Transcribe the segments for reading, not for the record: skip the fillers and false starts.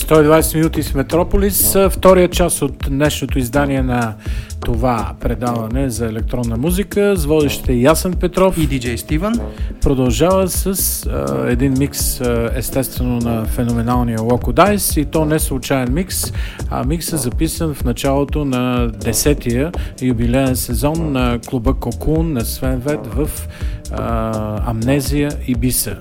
120 минути с Метрополис. Втория част от днешното издание на това предаване за електронна музика с водещите Ясен Петров и диджей Стивън. Продължава с един микс, естествено, на феноменалния Loco Dice, и то не случайен микс, а микс е записан в началото на 10-тия юбилеен сезон на клуба Кокун на Свен Вет в Амнезия Ибиса.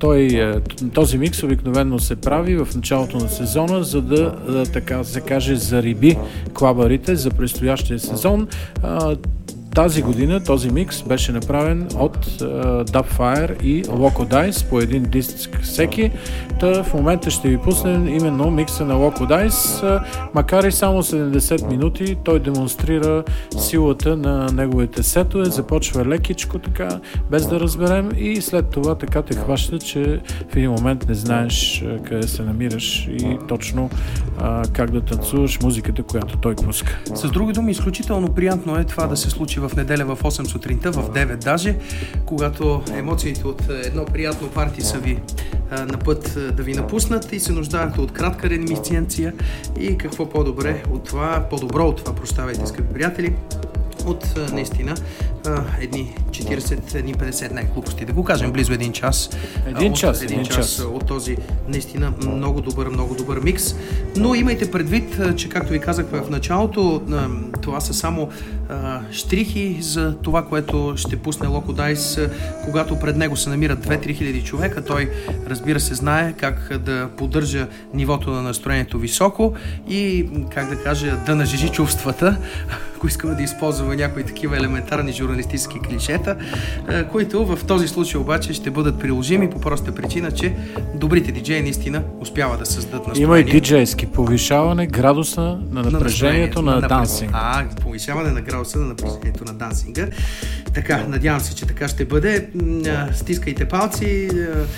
Този микс обикновено се прави в началото на сезона, за да така се каже, зариби клабарите за предстоящия сезон. Тази година този микс беше направен от Dubfire и Loco Dice по един диск всеки. В момента ще ви пуснем именно микса на Loco Dice. Макар и само 70 минути, той демонстрира силата на неговите сетове. Започва лекичко така, без да разберем, и след това така те хваща, че в един момент не знаеш къде се намираш и точно как да танцуваш музиката, която той пуска. С други думи, изключително приятно е това да се случи в неделя в 8 сутринта, в 9 даже, когато емоциите от едно приятно парти са ви на път да ви напуснат и се нуждаете от кратка ремисценция, и какво по-добро от това, прощавайте, скъпи приятели, от наистина едни 40, едни 50, не глупости, да го кажем, близо един час. Един час от този наистина много добър микс. Но имайте предвид, че както ви казах в началото, това са само щрихи за това, което ще пусне Loco Dice, когато пред него се намират 2-3 хиляди човека. Той, разбира се, знае как да поддържа нивото на настроението високо и, как да кажа, да нажежи чувствата, ако искаме да използваме някои такива елементарни журналистически клишета, които в този случай обаче ще бъдат приложими по проста причина, че добрите диджеи наистина успяват да създадат настроение. Има и диджейски повишаване градуса на напрежението на дансинг. Повишаване на градуса на напрежението на дансинга. Така, надявам се, че така ще бъде. Стискайте палци.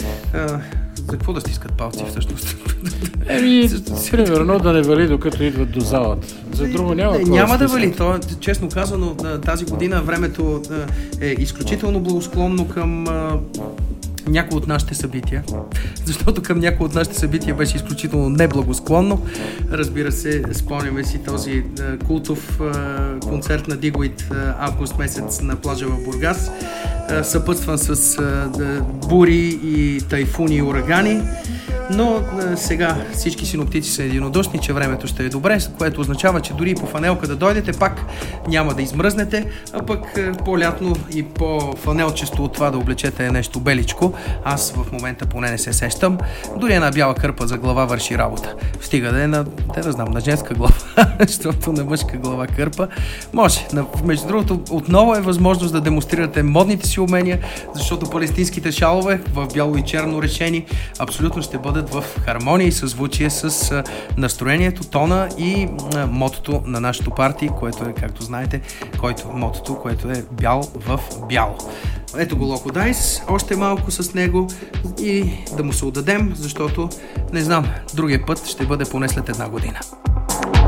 За какво да стискат палци всъщност? Примерно да не вали докато идват до залата. За друго няма да вали. То, честно казано, тази година времето е изключително благосклонно към някои от нашите събития, защото към някои от нашите събития беше изключително неблагосклонно. Разбира се, спомняме си този култов концерт на Дигуит август месец на плажа в Бургас, съпътстван с бури и тайфуни и урагани. Но сега всички синоптици са единодушни, че времето ще е добре, което означава, че дори по фанелка да дойдете, пак няма да измръзнете, а пък по-лятно и по-фанелчесто от това да облечете нещо беличко. Аз в момента поне не се сещам. Дори една бяла кърпа за глава върши работа. Стига да е на женска глава, защото на мъжка глава кърпа може. Между другото, отново е възможност да демонстрирате модните си умения, защото палестинските шалове в бяло и черно решени абсолютно ще бъдат в хармония и съзвучие с настроението, тона и мотото на нашото парти, което е, както знаете, мотото, което е бял в бяло. Ето го Loco Dice, още малко с него и да му се отдадем, защото не знам, другия път ще бъде поне след една година.